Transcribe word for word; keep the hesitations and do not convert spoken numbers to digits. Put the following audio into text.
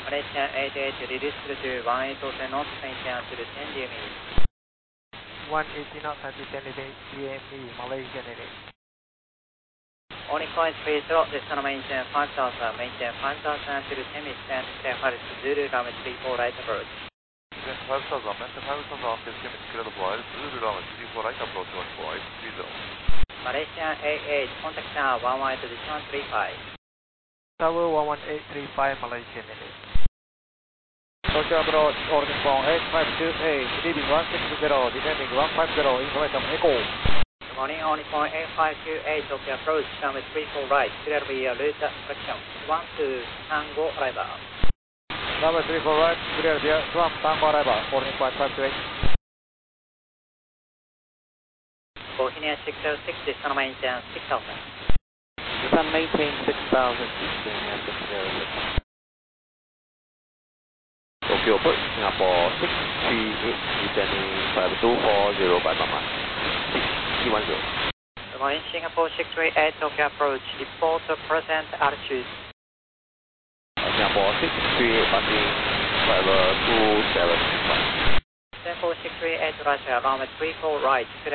Malaysia eight eight, reduce to one eighty knots, maintain to ten D M E. one eighty knots and ten D M E, Malaysian eight eight. Only point three zero, descend maintain five thousand, maintain five thousand to ten minutes, and stay hard to Zulu, runway three four right approach. five thousand, maintain five thousand after ten minutes, clear the flight, Zulu, runway three four right approach, one four eight three zero. Malaysia eight eight, contact tower one one eight one three five. Tower one one eight three five, Malaysian eight eight. Tokyo approach, holding from eight five two eight, leaving one six zero, descending one five zero, information echo. Good morning, only point eight five two eight, Tokyo approach, runway three four right, clear via route direction, one two Tango arrival. Runway three four right, clear via one Tango arrival, holding point five two eight. Bohemia six zero six, descend maintain six thousand. Descend maintain six thousand, Bohemia six zero six. Tokyo approach, Singapore six three eight, descending five two four zero by Mama. six three one zero. Good morning, Singapore six three eight, Tokyo approach, report present altitude. Singapore six three eight, passing five two seven five. Singapore six three eight, Roger, runway three four right,